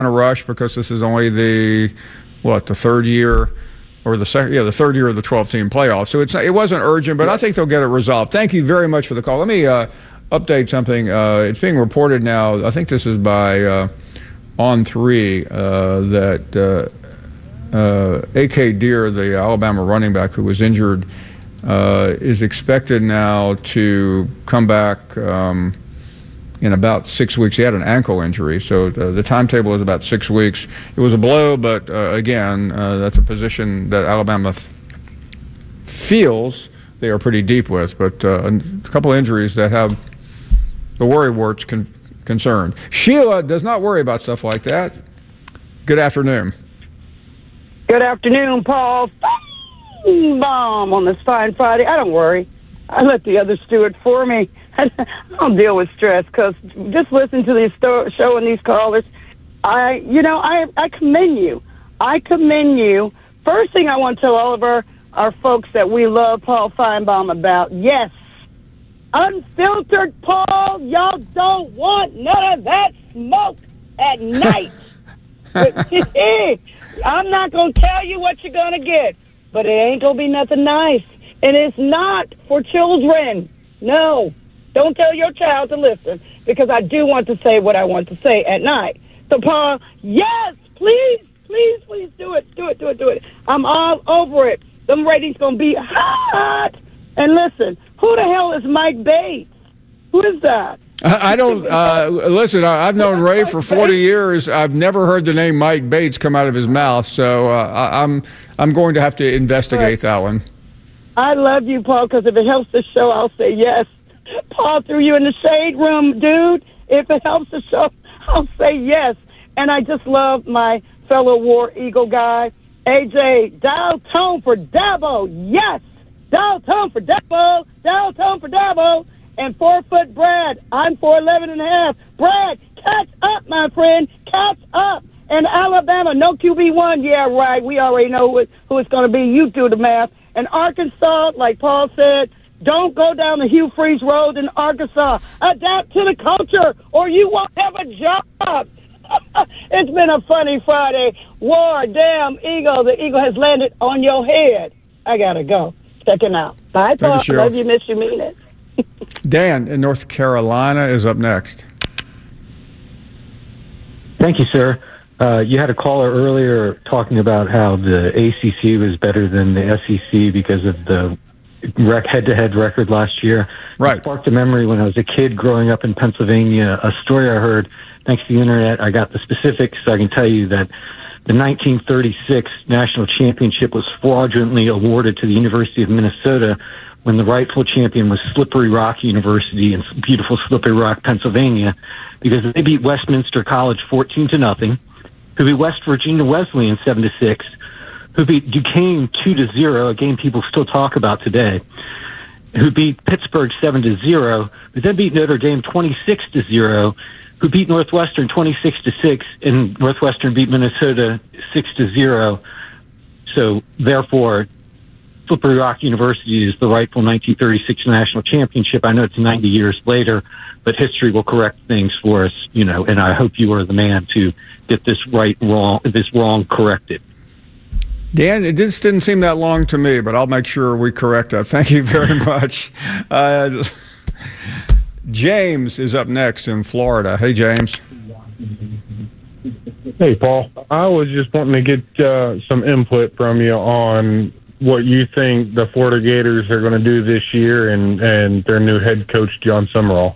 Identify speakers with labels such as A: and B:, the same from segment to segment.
A: a rush because this is only the third year or the third year of the 12-team playoffs. So it wasn't urgent, but I think they'll get it resolved. Thank you very much for the call. Let me update something. It's being reported now. I think this is by On3 that A.K. Deer, the Alabama running back who was injured, is expected now to come back in about 6 weeks. He had an ankle injury, so the timetable is about 6 weeks. It was a blow, but again, that's a position that Alabama feels they are pretty deep with, but a couple injuries that have the worry warts concerned. Sheila does not worry about stuff like that. Good afternoon.
B: Good afternoon, Paul. Bomb on this fine Friday. I don't worry. I let the others do it for me. I don't deal with stress because just listen to this show and these callers. I commend you. I commend you. First thing I want to tell all of our folks that we love Paul Feinbaum about, yes, unfiltered Paul, y'all don't want none of that smoke at night. I'm not going to tell you what you're going to get, but it ain't going to be nothing nice. And it's not for children. No. Don't tell your child to listen, because I do want to say what I want to say at night. So, Paul, yes, please do it. I'm all over it. Them ratings going to be hot. And listen, who the hell is Mike Bates? Who is that?
A: I don't listen. I've known Ray for 40 years. I've never heard the name Mike Bates come out of his mouth. So I'm going to have to investigate that one.
B: I love you, Paul, because if it helps the show, I'll say yes. Paul threw you in the shade room, dude. If it helps the show, I'll say yes. And I just love my fellow War Eagle guy, AJ. Dial tone for Dabo. Yes. Dial tone for Dabo. Dial tone for Dabo. And 4-foot Brad. I'm 4'11.5". Brad, catch up, my friend. Catch up. And Alabama, no QB1. Yeah, right. We already know who it's going to be. You do the math. And Arkansas, like Paul said, don't go down the Hugh Freeze Road in Arkansas. Adapt to the culture, or you won't have a job. It's been a funny Friday. War, damn, Eagle. The Eagle has landed on your head. I got to go. Check it out. Bye, Paul. Love you, miss you, mean it.
A: Dan in North Carolina is up next.
C: Thank you, sir. You had a caller earlier talking about how the ACC was better than the SEC because of the head-to-head record last year.
A: Right.
C: It sparked a memory when I was a kid growing up in Pennsylvania, a story I heard. Thanks to the internet, I got the specifics, so I can tell you that the 1936 national championship was fraudulently awarded to the University of Minnesota when the rightful champion was Slippery Rock University in beautiful Slippery Rock, Pennsylvania, because they beat Westminster College 14-0, who beat West Virginia Wesleyan 7-6, who beat Duquesne 2-0, a game people still talk about today, who beat Pittsburgh 7-0, but then beat Notre Dame 26-0, who beat Northwestern 26-6, and Northwestern beat Minnesota 6-0. So therefore, Slippery Rock University is the rightful 1936 national championship. I know it's 90 years later, but history will correct things for us, and I hope you are the man to get this wrong corrected.
A: Dan, it just didn't seem that long to me, but I'll make sure we correct that. Thank you very much. James is up next in Florida. Hey, James.
D: Hey, Paul. I was just wanting to get some input from you on what you think the Florida Gators are going to do this year and their new head coach, John Sumrall.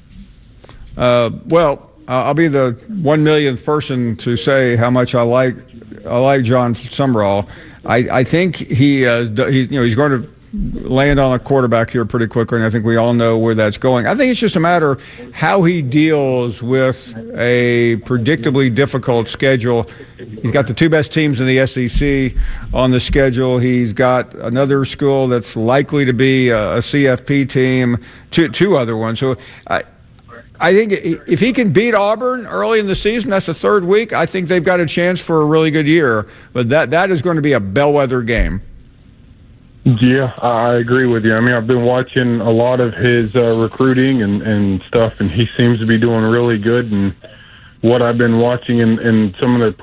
A: I'll be the 1 millionth person to say how much I like John Sumrall. I think he's going to land on a quarterback here pretty quickly, and I think we all know where that's going. I think it's just a matter of how he deals with a predictably difficult schedule. He's got the two best teams in the SEC on the schedule. He's got another school that's likely to be a CFP team, two other ones. So I think if he can beat Auburn early in the season, that's the third week, I think they've got a chance for a really good year. But that is going to be a bellwether game.
D: Yeah, I agree with you. I mean, I've been watching a lot of his recruiting and stuff, and he seems to be doing really good. And what I've been watching in some of their